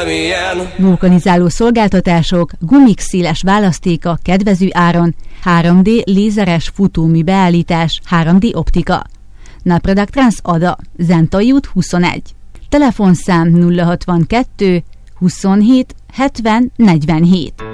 semmilyen. Vulkanizáló szolgáltatások, gumik széles választéka kedvező áron, 3D lézeres futómű beállítás, 3D optika. Napproduct Trans Ada, Zentai út 21. Telefonszám 062 27 70 47.